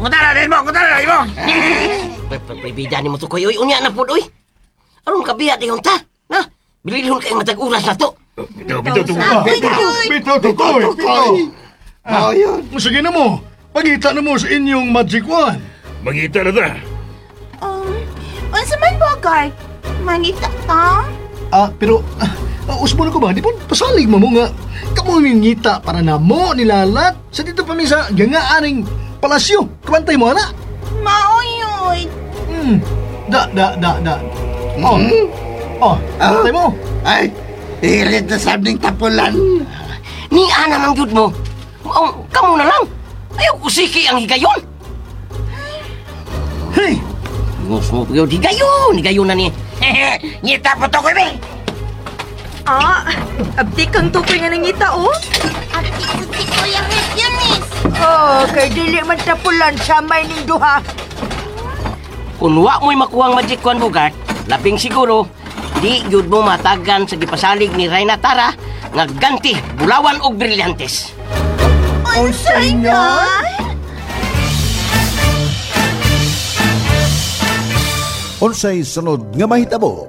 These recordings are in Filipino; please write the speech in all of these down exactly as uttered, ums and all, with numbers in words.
Ngutara din mo, ngutara din mo. Prebida ni mo to koy, oy, unya na po, oy. Aron kabiya di ta, na? Bililhon kayong matag oras na to. Bitaw, bitaw, bitaw. Bitaw, tutoy, bitaw. Ah, sige na mo. Pagita na mo sa inyong magic wand. Mangita na ta. Um, unsa man bagay? Mangita ta? Ah, pero, ah, usbo na ko ba? Di po, pasalig mo mo nga. Kamu ngita para na mo nilalat. Sa dito pa minsa, gangaaning palasyo. Kabantay mo, ana? Maoyoy. Hmm, da, da, da, da. Oh, oh, kabantay mo. Ay, hirit na sabing tapulan. Ni ana man gyud mo. Oh, kamo na lang. Ayaw ko siki ang higayon. Hey! Ngos mo gyud higayon, higayon na ni. Ngita po to ko, be. Ah, abdi kang tukoy nga nangita, oh. At ikuti ko yung Miss. Oh, kay dili man tapulan sa may ning duha. Kung wa mo'y makuhang magic wand bugat, labing siguro, di gyud mo matagan sa gipasalig ni Reyna Tara nga ganti, bulawan og brilyantes. Unsay nga? Unsay sunod nga mahitabo?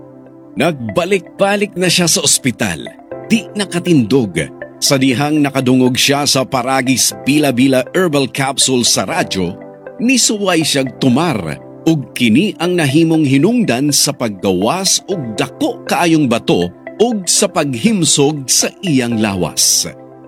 Nagbalik-balik na siya sa ospital. Di nakatindog. Sa dihang nakadungog siya sa Paragis Bila-Bila Herbal Capsule sa radyo, nisuway siyag tumar ug kini ang nahimong hinungdan sa paggawas og dako kaayong bato ug sa paghimsog sa iyang lawas.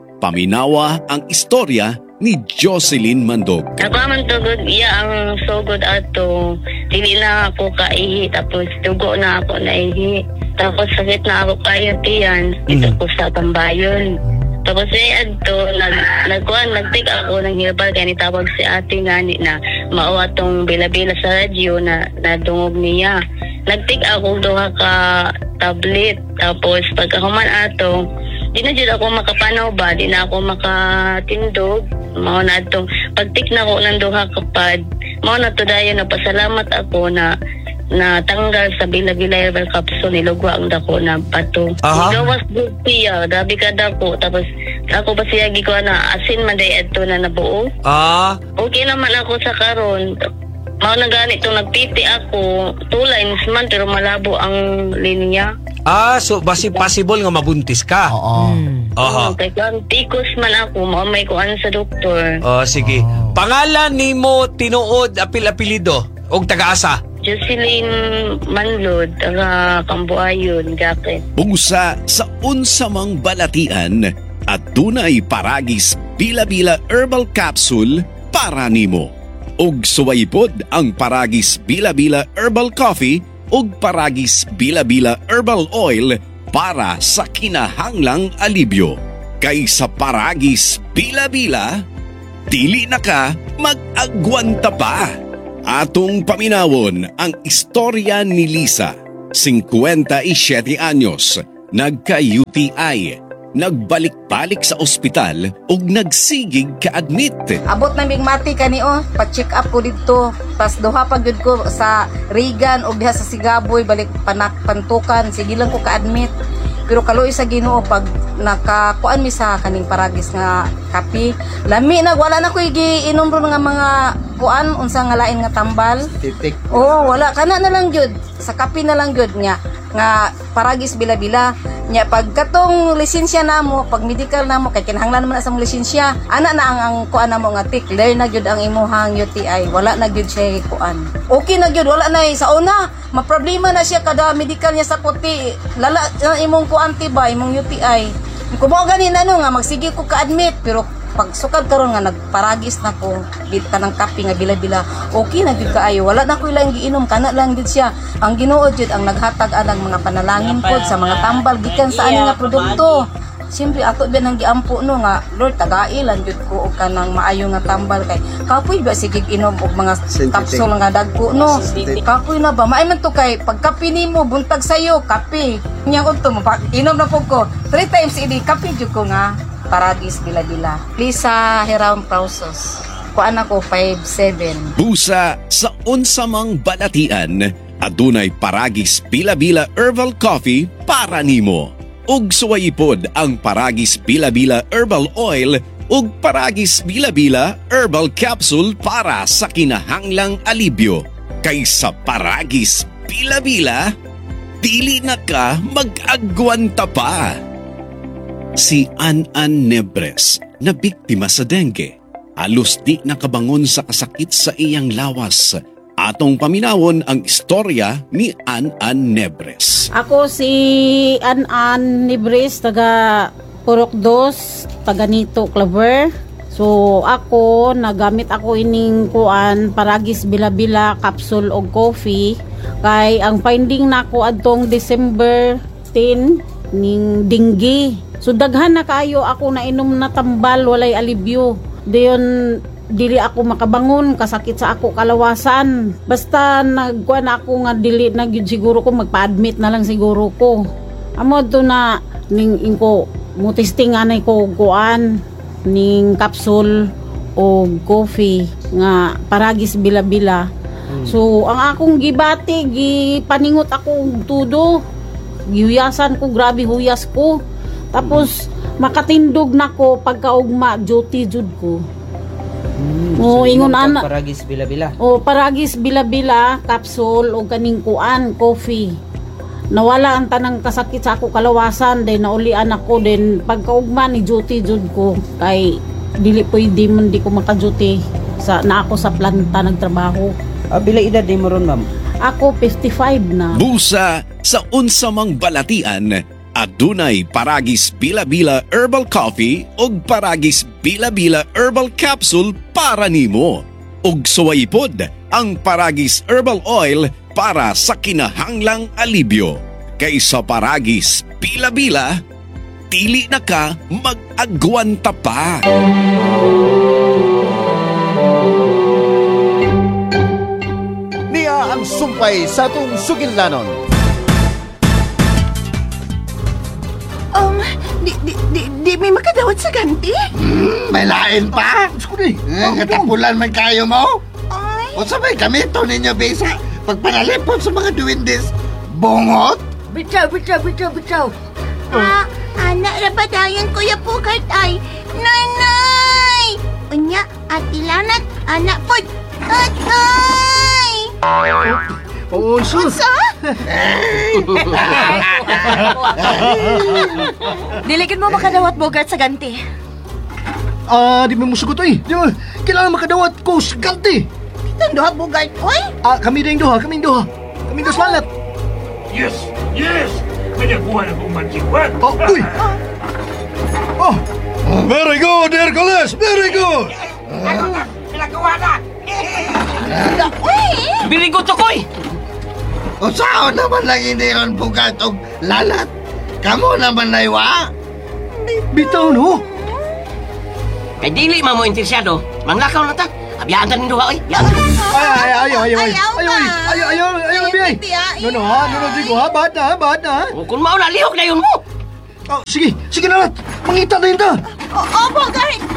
Paminawa ang istorya ni Jocelyn Mandog. Ako man tugod iya ang sugod ato. Dili na ako kaihi tapos tugo na ako naihi. Tapos sakit na ako kayo tiyan. Dito ko sa tambayon. Tapos ay adto nag nagkuan nagtik ako ng herbal kaya nitawag si ate ngani na mao atong bila-bila sa radyo na nadungog niya. Nagtik ako duha ka tablet. Tapos pagkahuman ato di na dyan ako makapanaw ba, di na ako makatindog. Mao na itong pagtik na ko ng duha kapad. Mao na to dayon na pasalamat ako na na tanggal sa Bila-Bila Herbal Capsule nilugwa ang dako na bato. Igawas good siya, grabe ka dako. Tapos ako pa siya gikuha na asin man day adto na nabuo. Ah. Okay naman ako sa karon. Mao na ganito nagpiti ako two lines man pero malabo ang linya. Ah, so basi possible nga mabuntis ka. Oo. Aha. Okay, tikos man ako, mao may kuan sa doktor. Oh, sige. Pangalan nimo tinuod apil-apelido og taga-asa? Jocelyn Manlod, taga Cambuayon, Gapet. Busa sa unsamang balatian at dunay Paragis Bila-Bila Herbal Capsule para nimo. Og suwaypod ang Paragis Bila-Bila Herbal Coffee ug Paragis Bila-Bila Herbal Oil para sa kinahanglang alibyo. Kay sa Paragis Bila-Bila, dili na ka mag-agwanta pa. Atong paminawon ang istorya ni Lisa, fifty-seven anyos, nagka-U T I, nagbalik-balik sa ospital ug nagsigig ka-admit. Abot na mati kani oh, pag-check up ko dito. Pas duha pa gyud ko sa Regan ug diha sa Sigaboy balik panak pantukan, sige lang ko ka-admit. Pero kaloy sa Ginoo pag nakakuan mi sa kaning Paragis nga kape, lami na wala na ko giinom ron nga mga kuan unsa nga lain nga tambal. Titik. Oo, wala kana na lang gyud. Sa kape na lang gyud nga nga Paragis Bila-Bila nya pag katong lisensya namo pag medical namo kay kinahanglan naman sa mong lisensya ana na ang ang kuan namo nga tik learn na gyud ang imuhang U T I wala na gyud siya kuan okay na gyud wala na sa una maproblema na siya kada medical niya sa puti lala na imong kuan tiba imong U T I kung mo gani na no nga magsige ko ka-admit pero pag sukad karon nga nagparagis na ko bit kanang kape nga Bila-Bila okay na gyud kaayo wala na ko ilang giinom kana lang gyud siya ang Ginoo gyud ang naghatag anang mga panalangin pod sa mga tambal gikan sa ani nga produkto. Siyempre ato ba nang giampo no nga Lord tagailan gyud ko og kanang maayo nga tambal kay kapoy ba sige inom og mga capsule nga dagko no kapoy na ba maay man to kay pagkape nimo buntag sayo kape nya udto mo inom na pud ko three times idi kape gyud ko nga Paragis Bila-Bila. Lisa Heram Pausos. Kuan ako five seven. Busa sa unsamang balatian, adunay Paragis Bila-Bila Herbal Coffee para nimo. Ug suwayipod ang Paragis Bila-Bila Herbal Oil ug Paragis Bila-Bila Herbal Capsule para sa kinahanglang alibyo. Kay sa Paragis Bila-Bila, dili na ka mag-agwanta pa. Si An-An Nebres na biktima sa dengue. Halos di nakabangon sa kasakit sa iyang lawas. Atong paminawon ang istorya ni An-An Nebres. Ako si An-An Nebres, taga Purok dos, taga Nito, Claver. So ako, nagamit ako ining kuan Paragis Bila-Bila Capsule o coffee. Kay ang finding nako adtong December ten ning dengue. So daghan na kayo ako na inom na tambal walay alibyo. Dayon dili ako makabangon, kasakit sa ako kalawasan. Basta nagkuan ako nga dili na gyud siguro ko magpa-admit na lang siguro ko. Amo to na ning inko mo testing anay ko kuan ning capsule o coffee nga Paragis Bila-Bila. Hmm. So ang akong gibati, gipaningot ako tudo. Gihuyasan ko, grabe huyas ko. Tapos makatindog nako pagkaugma duty jud ko. Hmm. O So, ingon ingon ana kang Paragis Bila-Bila. o Paragis Bila-Bila capsule o kaning kuan coffee. Nawala ang tanang kasakit sa ako kalawasan, then naulian ako, then pagkaugma ni duty jud ko kay dili pwede man di ko maka-duty sa na ako sa planta nagtrabaho. Ah, bila edad ni mo ron, ma'am? Ako fifty-five na. Busa sa unsamang balatian, adunay Paragis Bila-Bila Herbal Coffee ug Paragis Bila-Bila Herbal Capsule para nimo. Ug suwaypod ang Paragis Herbal Oil para sa kinahanglang alibyo. Kay sa Paragis Bila-Bila, dili na ka mag-agwanta pa. Niya ang sumpay sa atong sugilnanon. Um, di, di, di, di may makadawat sa ganti? Hmm, may lain pa. Skuday. Eh, katapulan man kayo mo. O sabay kami ito ninyo, Bisa. Pagpanalipon sa mga duwindis. Bongot? Bitaw, bitaw, bitaw, bitaw. Ah, anak na ba dayon Kuya Bugart ay? Nanay! Unya, ati lanat, anak pod. Tatay! Oo, sir. Sa? Dilikin mo makadawat Bugart sa ganti. Ah, di mo musugot ay. Di mo, kailangan makadawat ko sa ganti. Itong doha Bugart, oy? Ah, kami din doha, kami doha. Kami doha salat. Yes! Yes! Kanakuha na kong mansikwan. Oh, uy! Oh! Very good, Hercules! Very good! Ano na? Pinagawa na! Very good to koy! O sao naman lang hindi ron bugat o lalat? Kamu naman naiwa? Bitaw no? Kay dili man mo interesado, manglakaw na ta. Abiyaan ta nindo oy. Biyaan. Ay, ay, ay, ayaw, ayaw, ayaw, Ayaw ayaw, ba? ayaw, ayaw, ayaw, biyay. Biyain. No, no, ha, no, no, digo, ha, bad na, ha, bad na, ha. O kung mao na lihok na yun mo. Oh, sige, sige na lang. Mangita na yun ta. Oo, Bugart.